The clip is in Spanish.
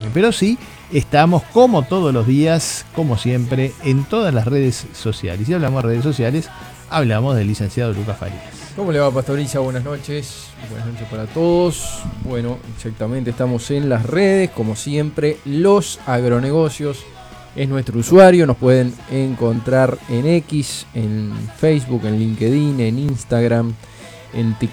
Pero sí, estamos como todos los días, como siempre, en todas las redes sociales. Y si hablamos de redes sociales, hablamos del licenciado Lucas Farías. ¿Cómo le va, Pastoriza? Buenas noches para todos. Bueno, exactamente, estamos en las redes, como siempre, Los Agronegocios es nuestro usuario. Nos pueden encontrar en X, en Facebook, en LinkedIn, en Instagram, en TikTok.